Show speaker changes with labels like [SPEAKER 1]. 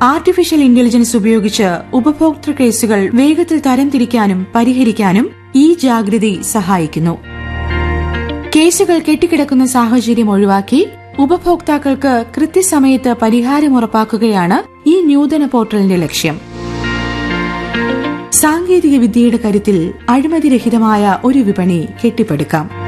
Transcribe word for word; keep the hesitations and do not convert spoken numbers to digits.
[SPEAKER 1] Artificial intelligence ഉപയോഗിച്ച് ഉപഭോക്തൃ കേസുകൾ വേഗത്തിൽ തരംതിരിക്കാനും പരിഹരിക്കാനും ഈ ജാഗ്രതി സഹായിക്കുന്നു. കേസുകൾ കെട്ടിക്കിടക്കുന്ന സാഹചര്യം ഒഴിവാക്കി ഉപഭോക്താക്കൾക്ക് കൃത്യസമയത്ത് പരിഹാരം ഉറപ്പാക്കുകയാണ് ഈ നൂതന പോർട്ടലിന്റെ ലക്ഷ്യം. സാങ്കേതിക വിദ്യയുടെ കരുത്തിൽ അഴിമതിരഹിതമായ ഒരു വിപണി കെട്ടിപ്പടുക്കാം.